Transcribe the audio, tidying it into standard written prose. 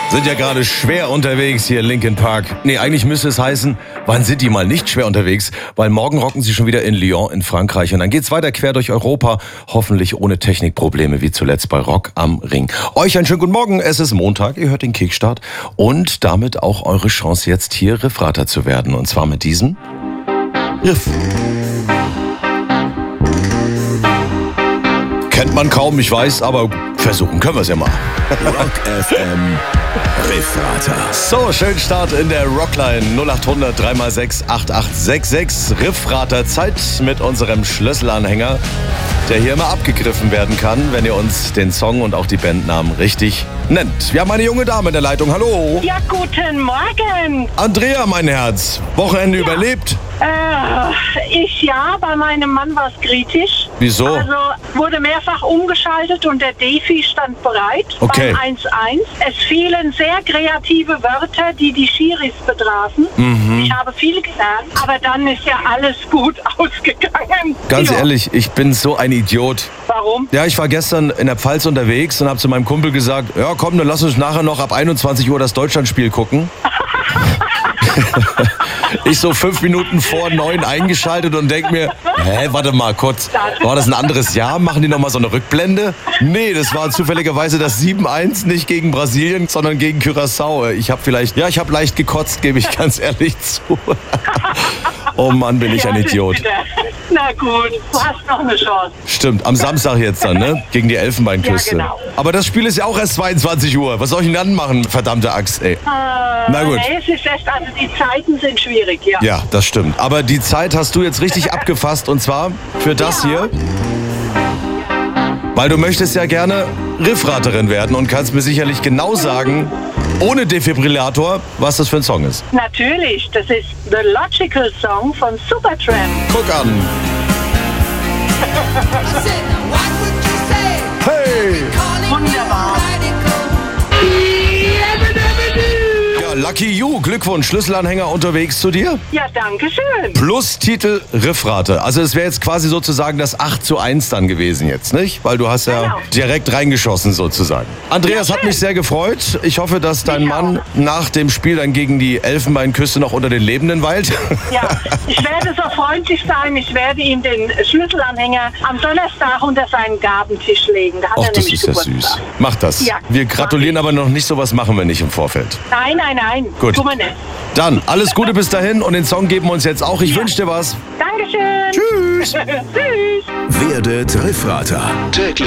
Sind ja gerade schwer unterwegs hier in Linkin Park. Nee, eigentlich müsste es heißen, wann sind die mal nicht schwer unterwegs? Weil morgen rocken sie schon wieder in Lyon in Frankreich. Und dann geht's weiter quer durch Europa, hoffentlich ohne Technikprobleme wie zuletzt bei Rock am Ring. Euch einen schönen guten Morgen, es ist Montag, ihr hört den Kickstart. Und damit auch eure Chance jetzt hier Riffrater zu werden. Und zwar mit diesem Riff. Kennt man kaum, ich weiß, aber versuchen können wir es ja mal. Rock FM Riffrater. So, schönen Start in der Rockline 0800 3x6 8866. Riffrater Zeit mit unserem Schlüsselanhänger, der hier immer abgegriffen werden kann, wenn ihr uns den Song und auch die Bandnamen richtig nennt. Wir haben eine junge Dame in der Leitung. Hallo. Ja, guten Morgen. Andrea, mein Herz. Wochenende überlebt? Bei meinem Mann war es kritisch. Wieso? Also wurde mehrfach umgeschaltet und der Defi stand bereit Okay. beim 1-1. Es fielen sehr kreative Wörter, die Schiris betrafen. Ich habe viel gelernt, aber dann ist ja alles gut ausgegangen. Ganz Ja. ehrlich, ich bin so ein Idiot. Warum? Ja, ich war gestern in der Pfalz unterwegs und habe zu meinem Kumpel gesagt, ja komm, dann lass uns nachher noch ab 21 Uhr das Deutschlandspiel gucken. Ich so 5 Minuten vor 9 eingeschaltet und denk mir, warte mal kurz, war das ein anderes Jahr? Machen die nochmal so eine Rückblende? Nee, das war zufälligerweise das 7-1 nicht gegen Brasilien, sondern gegen Curaçao. Ich habe leicht gekotzt, gebe ich ganz ehrlich zu. Oh Mann, bin ich ein Idiot. Bitte. Na gut, du hast noch eine Chance. Stimmt, am Samstag jetzt dann, ne? Gegen die Elfenbeinküste. Ja, genau. Aber das Spiel ist ja auch erst 22 Uhr. Was soll ich denn dann machen, verdammte Axt, ey? Na gut. Nee, es ist die Zeiten sind schwierig, ja. Ja, das stimmt. Aber die Zeit hast du jetzt richtig abgefasst und zwar für das hier. Weil du möchtest ja gerne Riffraterin werden und kannst mir sicherlich genau sagen, ohne Defibrillator, was das für ein Song ist. Natürlich, das ist The Logical Song von Supertramp. Guck an. Hey! Wunderbar. Ja, Lucky You, Glückwunsch, Schlüsselanhänger unterwegs zu dir. Ja, danke schön. Plus Titel Riffrate. Also es wäre jetzt quasi sozusagen das 8:1 dann gewesen jetzt, nicht? Weil du hast ja Genau. direkt reingeschossen sozusagen. Andreas, Ja, hat schön. mich sehr gefreut. Ich hoffe, dass dein Mich Mann nach dem Spiel dann gegen die Elfenbeinküste noch unter den Lebenden weilt. Ja, ich werde so freundlich sein. Ich werde ihm den Schlüsselanhänger am Donnerstag unter seinen Gabentisch legen. Da hat Och, er das nämlich ist ja Geburtstag. süß. Mach das. Ja, Wir mach gratulieren ich. aber noch nicht, sowas machen wir nicht im Vorfeld. Nein. Gut. Tun wir nicht. Dann, alles Gute bis dahin und den Song geben wir uns jetzt auch. Ich Ja. wünsche dir was. Dankeschön. Tschüss. Tschüss. Werdet Riffrater. Täglich